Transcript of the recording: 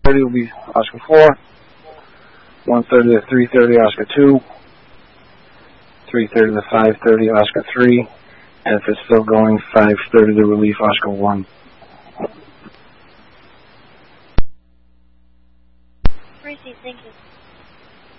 1:30 will be Oscar 4. 1:30 to 3:30, Oscar 2. 3:30 to 5:30, Oscar 3. And if it's still going, 5:30 to relief, Oscar 1. Received, thank you.